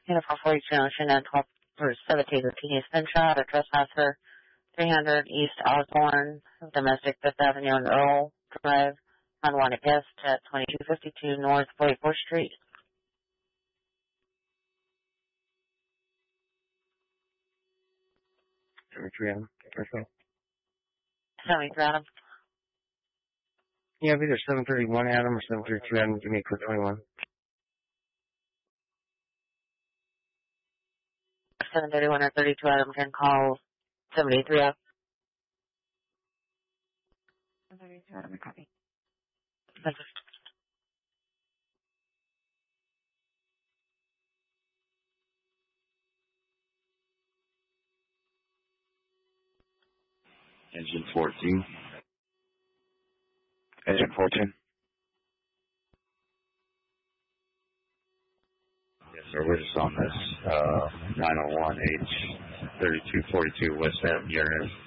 Uniform 42 Ocean and 12 for 17 Bikini Spin Shot, a trespasser, 300 East Osborne, domestic 5th Avenue and Earl Drive, unwanted guest at 2252 North 44th Street. 73 Adam. 73 Adam. Yeah, either 731 Adam or 732 Adam. Give me a quick 21. 731 or 32 Adam can call 73 Adam. 32 Adam, copy. Thank you. Engine 14. Engine 14. Yes, sir. We're just on this 901H 3242 West Avenue.